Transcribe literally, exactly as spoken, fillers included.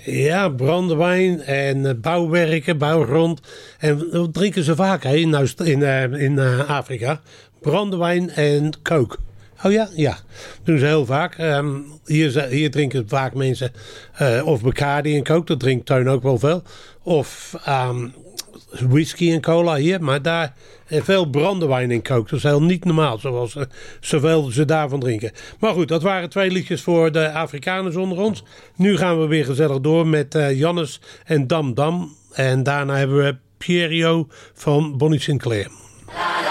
Ja, brandewijn en uh, bouwwerken, bouwgrond. En dat drinken ze vaak hè, in, in, uh, in uh, Afrika. Brandewijn en coke. Oh ja? Ja. Dat doen ze heel vaak. Um, hier, hier drinken vaak mensen uh, of Bacardi en coke. Dat drinkt Teun ook wel veel. Of um, whisky en cola hier. Maar daar en veel brandewijn en coke. Dat is heel niet normaal zoals, uh, zoveel ze daarvan drinken. Maar goed, dat waren twee liedjes voor de Afrikaners onder ons. Nu gaan we weer gezellig door met uh, Jannes en Dam Dam. En daarna hebben we Pierio van Bonnie Sinclair.